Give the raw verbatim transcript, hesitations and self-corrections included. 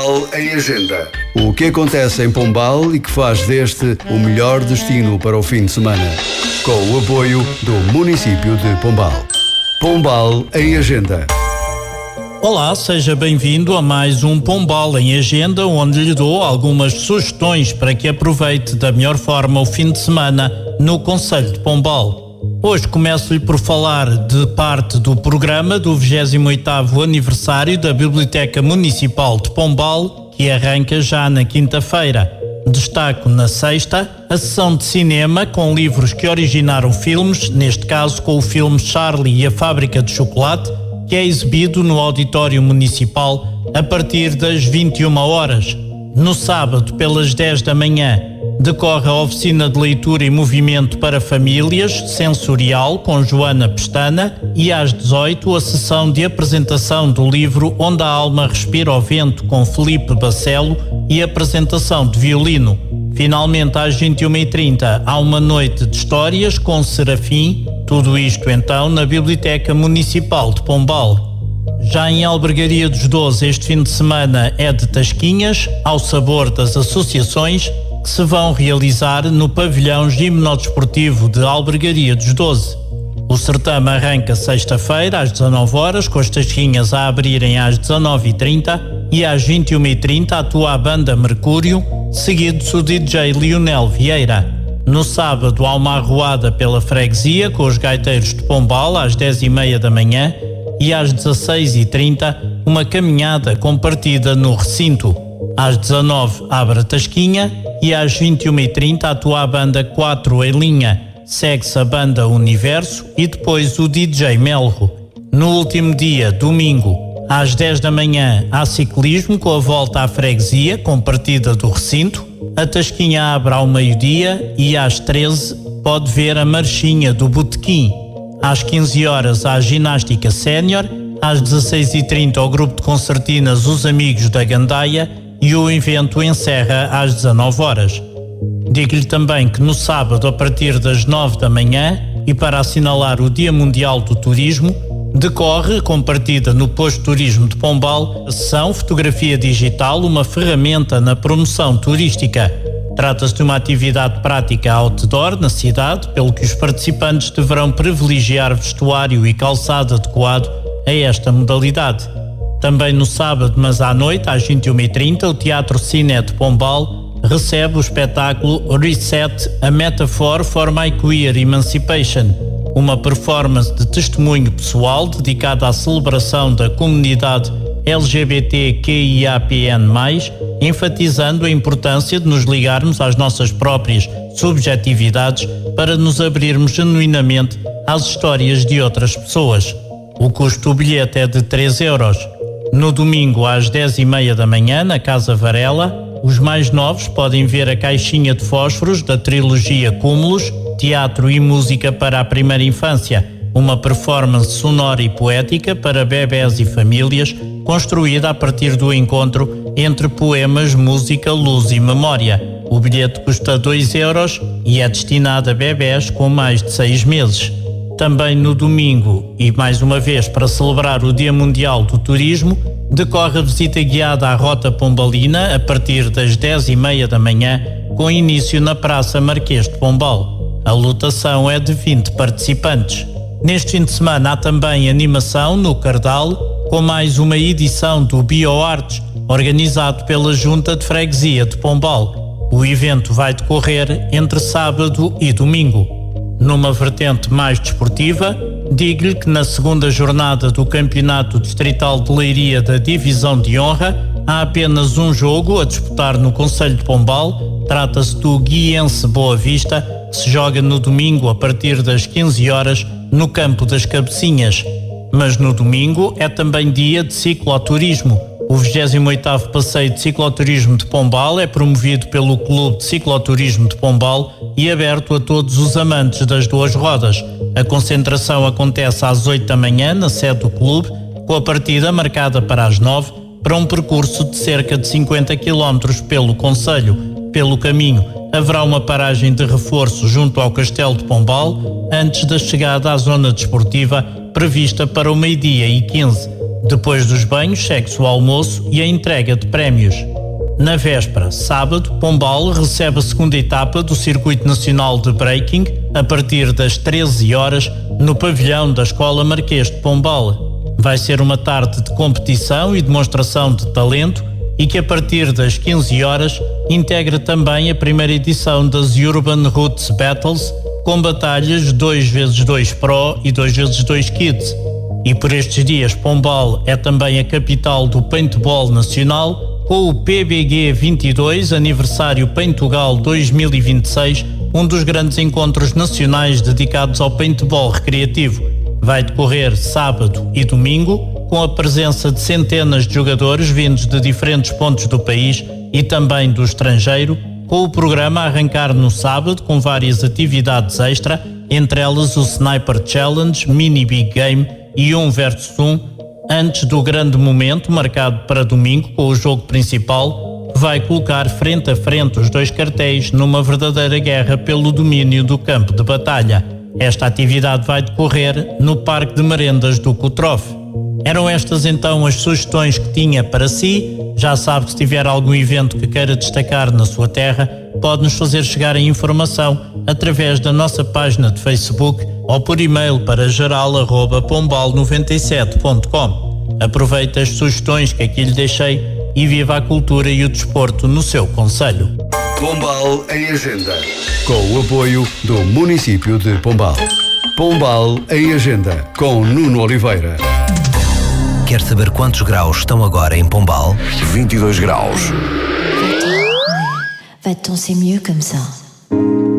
Pombal em Agenda. O que acontece em Pombal e que faz deste o melhor destino para o fim de semana. Com o apoio do município de Pombal. Pombal em Agenda. Olá, seja bem-vindo a mais um Pombal em Agenda, onde lhe dou algumas sugestões para que aproveite da melhor forma o fim de semana no concelho de Pombal. Hoje começo-lhe por falar de parte do programa do vigésimo oitavo aniversário da Biblioteca Municipal de Pombal, que arranca já na quinta-feira. Destaco na sexta a sessão de cinema com livros que originaram filmes, neste caso com o filme Charlie e a Fábrica de Chocolate, que é exibido no Auditório Municipal a partir das vinte e uma horas. No sábado, pelas dez da manhã, decorre a oficina de leitura e movimento para famílias, sensorial, com Joana Pestana, e às dezoito a sessão de apresentação do livro Onde a Alma Respira ao Vento, com Felipe Bacelo, e apresentação de violino. Finalmente, às vinte e uma e trinta, há uma noite de histórias com Serafim, tudo isto então na Biblioteca Municipal de Pombal. Já em Albergaria dos Doze, este fim de semana é de tasquinhas, ao sabor das associações, que se vão realizar no pavilhão gimnodesportivo de Albergaria dos Doze. O certame arranca sexta-feira às dezanove horas, com as tasquinhas a abrirem às dezanove e trinta, e às vinte e uma e trinta atua a banda Mercúrio, seguido-se o D J Lionel Vieira. No sábado há uma arruada pela freguesia com os gaiteiros de Pombal às dez e meia da manhã, e às dezasseis e trinta uma caminhada com partida no recinto. Às dezanove abre a tasquinha e às vinte e uma e trinta atua a banda quatro em linha, segue-se a banda Universo e depois o D J Melro. No último dia, domingo, às dez da manhã há ciclismo com a volta à freguesia com partida do recinto. A tasquinha abre ao meio-dia e às treze pode ver a marchinha do Botequim. Às quinze horas há a ginástica sénior, às dezasseis e trinta o grupo de concertinas Os Amigos da Gandaia e o evento encerra às dezanove horas. Digo-lhe também que no sábado, a partir das nove da manhã, e para assinalar o Dia Mundial do Turismo, decorre, com partida no Posto Turismo de Pombal, a sessão Fotografia Digital, uma ferramenta na promoção turística. Trata-se de uma atividade prática outdoor na cidade, pelo que os participantes deverão privilegiar vestuário e calçado adequado a esta modalidade. Também no sábado, mas à noite, às vinte e uma e trinta, o Teatro Cine de Pombal recebe o espetáculo Reset, a Metaphor for My Queer Emancipation, uma performance de testemunho pessoal dedicada à celebração da comunidade L G B T Q I A P N mais, enfatizando a importância de nos ligarmos às nossas próprias subjetividades para nos abrirmos genuinamente às histórias de outras pessoas. O custo do bilhete é de três euros. No domingo, às dez e meia da manhã, na Casa Varela, os mais novos podem ver a Caixinha de Fósforos da trilogia Cúmulos, Teatro e Música para a Primeira Infância, uma performance sonora e poética para bebés e famílias, construída a partir do encontro entre poemas, música, luz e memória. O bilhete custa dois euros e é destinado a bebés com mais de seis meses. Também no domingo, e mais uma vez para celebrar o Dia Mundial do Turismo, decorre a visita guiada à Rota Pombalina a partir das dez e meia da manhã, com início na Praça Marquês de Pombal. A lotação é de vinte participantes. Neste fim de semana há também animação no Cardal, com mais uma edição do BioArtes, organizado pela Junta de Freguesia de Pombal. O evento vai decorrer entre sábado e domingo. Numa vertente mais desportiva, digo-lhe que na segunda jornada do Campeonato Distrital de Leiria da Divisão de Honra há apenas um jogo a disputar no concelho de Pombal. Trata-se do Guiense Boa Vista, que se joga no domingo a partir das quinze horas no Campo das Cabecinhas. Mas no domingo é também dia de cicloturismo. O vigésimo oitavo Passeio de Cicloturismo de Pombal é promovido pelo Clube de Cicloturismo de Pombal e aberto a todos os amantes das duas rodas. A concentração acontece às oito da manhã na sede do clube, com a partida marcada para as nove, para um percurso de cerca de cinquenta quilómetros pelo concelho. Pelo caminho, haverá uma paragem de reforço junto ao Castelo de Pombal, antes da chegada à zona desportiva, prevista para o meio-dia e quinze. Depois dos banhos, segue-se o almoço e a entrega de prémios. Na véspera, sábado, Pombal recebe a segunda etapa do Circuito Nacional de Breaking a partir das treze horas no pavilhão da Escola Marquês de Pombal. Vai ser uma tarde de competição e demonstração de talento e que a partir das quinze horas integra também a primeira edição das Urban Roots Battles com batalhas dois vezes dois Pro e dois vezes dois Kids. E por estes dias Pombal é também a capital do paintball nacional, com o P B G vinte e dois Aniversário Paintball dois mil e vinte e seis, um dos grandes encontros nacionais dedicados ao paintball recreativo. Vai decorrer sábado e domingo, com a presença de centenas de jogadores vindos de diferentes pontos do país e também do estrangeiro, com o programa a arrancar no sábado com várias atividades extra, entre elas o Sniper Challenge, Mini Big Game e um versus um, antes do grande momento marcado para domingo com o jogo principal, que vai colocar frente a frente os dois cartéis numa verdadeira guerra pelo domínio do campo de batalha. Esta atividade vai decorrer no Parque de Merendas do Cotrof. Eram estas então as sugestões que tinha para si. Já sabe, se tiver algum evento que queira destacar na sua terra, pode-nos fazer chegar a informação através da nossa página de Facebook ou por e-mail para geral arroba pombal noventa e sete ponto com. Aproveite as sugestões que aqui lhe deixei e viva a cultura e o desporto no seu concelho. Pombal em Agenda, com o apoio do município de Pombal. Pombal em Agenda, com Nuno Oliveira. Quer saber quantos graus estão agora em Pombal? vinte e dois graus. Va-t-on, c'est mieux comme ça.